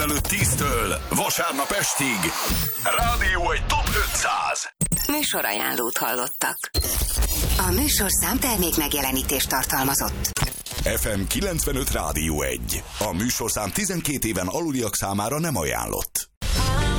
Előtt 10-től vasárnap estig Rádió egy Top 500 Műsorajánlót hallottak. A műsorszám termék megjelenítést tartalmazott. FM 95 Rádió 1. A műsorszám 12 éven aluliak számára nem ajánlott.